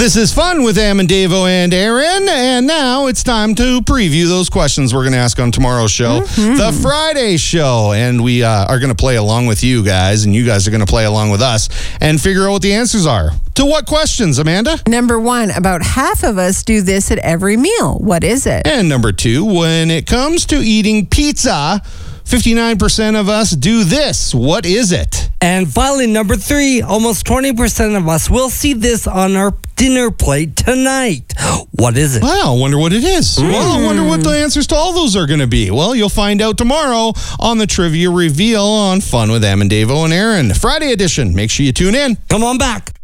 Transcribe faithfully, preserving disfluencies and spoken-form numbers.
This is Fun with Am and Davo and Aaron, and now it's time to preview those questions we're going to ask on tomorrow's show, mm-hmm. the Friday show, and we uh, are going to play along with you guys, and you guys are going to play along with us and figure out what the answers are. To what questions, Amanda? Number one, about half of us do this at every meal. What is it? And number two, when it comes to eating pizza, fifty-nine percent of us do this. What is it? And finally, number three, almost twenty percent of us will see this on our dinner plate tonight. What is it? Well, I wonder what it is. Mm. Well, I wonder what the answers to all those are going to be. Well, you'll find out tomorrow on the Trivia Reveal on Fun with Am and Davo and Aaron. Friday edition. Make sure you tune in. Come on back.